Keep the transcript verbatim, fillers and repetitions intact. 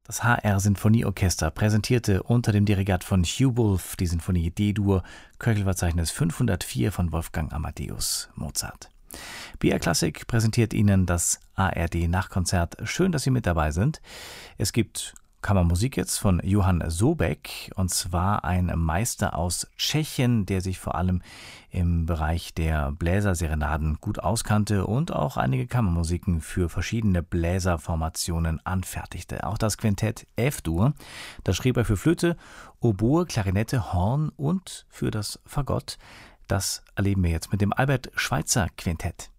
Das H R-Sinfonieorchester präsentierte unter dem Dirigat von Hugh Wolf die Sinfonie D-Dur, Köchelverzeichnis fünfhundertvier von Wolfgang Amadeus Mozart. B R Klassik präsentiert Ihnen das A R D-Nachkonzert. Schön, dass Sie mit dabei sind. Es gibt Kammermusik jetzt von Johann Sobek, und zwar ein Meister aus Tschechien, der sich vor allem im Bereich der Bläserserenaden gut auskannte und auch einige Kammermusiken für verschiedene Bläserformationen anfertigte. Auch das Quintett F-Dur, das schrieb er für Flöte, Oboe, Klarinette, Horn und für das Fagott. Das erleben wir jetzt mit dem Albert Schweitzer Quintett.